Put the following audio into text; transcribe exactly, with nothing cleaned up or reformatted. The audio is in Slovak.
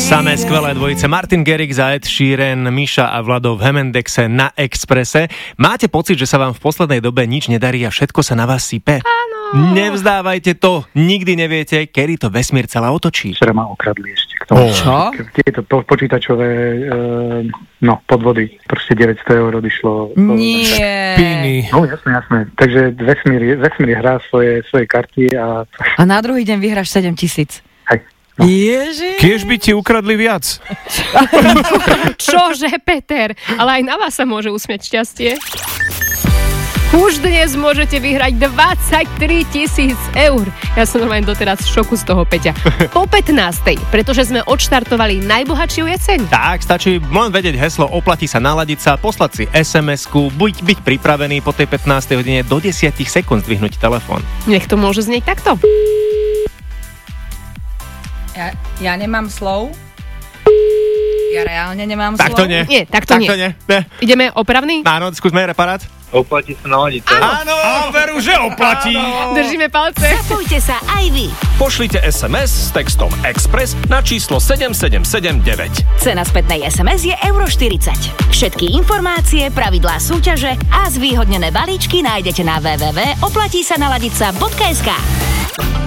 Samé skvelé dvojice Martin Garrix a Ed Sheeran, Miša a Vlado v Hemendexe na Expresse. Máte pocit, že sa vám v poslednej dobe nič nedarí a všetko sa na vás sype? Áno. Nevzdávajte to, nikdy neviete, kedy to vesmír celá otočí. Včera ma okradli ešte k tomu. Čo? Tieto po- počítačové e, no, podvody. Proste deväťsto eur odišlo. Nie. Píny. No jasné, jasné. Takže vesmír, je- vesmír hrá svoje, svoje karty a... A na druhý deň vyhráš sedem tisíc. Hej. No. Ježi. Kiež by ti ukradli viac. Čože, Peter? Ale aj na vás sa môže usmiať šťastie. Už dnes môžete vyhrať dvadsaťtri tisíc eur. Ja som normálne doteraz v šoku z toho, Peťa. Po pätnástej, pretože sme odštartovali najbohatšiu jeseň. Tak, stačí len vedieť heslo, oplatí sa, naladiť sa, poslať si es em esku, buď byť pripravený po tej pätnástej hodine do desať sekúnd zdvihnúť telefón. Nech to môže znieť takto. Ja, ja nemám slov. Ja reálne nemám Tak slov. to nie. Nie, takto nie. Tak to nie. nie. Ideme opravný? Áno, skúsme reparát. Oplatí sa naladiť. Áno, veru, že oplatí. Držíme palce. Zapojte sa aj vy. Pošlite es em es s textom Express na číslo sedem sedem sedem deväť. Cena spätnej es em es je euro štyridsať. Všetky informácie, pravidlá súťaže a zvýhodnené balíčky nájdete na w w w bodka oplatí sa naladiť sa bodka es ká.